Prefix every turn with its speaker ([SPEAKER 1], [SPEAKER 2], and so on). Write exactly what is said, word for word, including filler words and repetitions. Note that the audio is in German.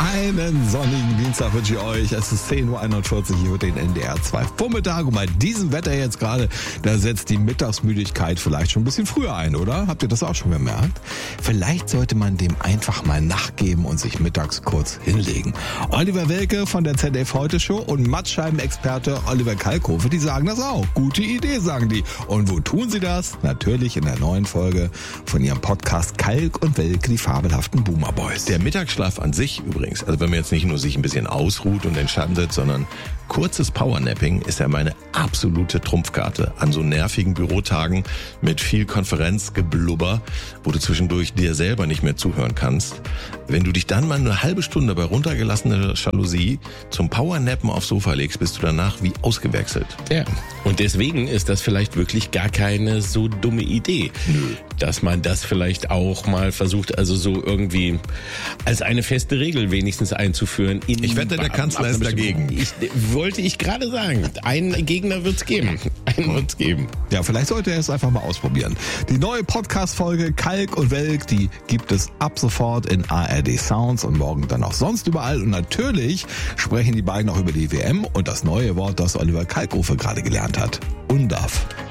[SPEAKER 1] Einen sonnigen Dienstag wünsche ich euch. Es ist zehn Uhr einundvierzig hier mit den N D R zwei Vormittag. Und bei diesem Wetter jetzt gerade, da setzt die Mittagsmüdigkeit vielleicht schon ein bisschen früher ein, oder? Habt ihr das auch schon gemerkt? Vielleicht sollte man dem einfach mal nachgeben und sich mittags kurz hinlegen. Oliver Welke von der Z D F Heute Show und Mattscheibenexperte Oliver Kalkofe, die sagen das auch. Gute Idee, sagen die. Und wo tun sie das? Natürlich in der neuen Folge von ihrem Podcast Kalk und Welke, die fabelhaften Boomer Boys.
[SPEAKER 2] Der Mittagsschlaf an sich übrigens, also wenn man jetzt nicht nur sich ein bisschen ausruht und entschattet, sondern kurzes Powernapping ist ja meine absolute Trumpfkarte an so nervigen Bürotagen mit viel Konferenzgeblubber, wo du zwischendurch dir selber nicht mehr zuhören kannst. Wenn du dich dann mal eine halbe Stunde bei runtergelassener Jalousie zum Powernappen aufs Sofa legst, bist du danach wie ausgewechselt.
[SPEAKER 3] Ja, und deswegen ist das vielleicht wirklich gar keine so dumme Idee, Nö. dass man das vielleicht auch mal versucht, also so irgendwie als eine feste Regel wenigstens einzuführen. In
[SPEAKER 2] ich wette, der Kanzler ist dagegen.
[SPEAKER 3] Ich, wollte ich gerade sagen. Einen Gegner wird's geben. Einen wird's geben.
[SPEAKER 1] Ja, vielleicht sollte er es einfach mal ausprobieren. Die neue Podcast-Folge Kalk und Welk, die gibt es ab sofort in A R D Sounds und morgen dann auch sonst überall. Und natürlich sprechen die beiden auch über die W M und das neue Wort, das Oliver Kalkofe gerade gelernt hat. Undav.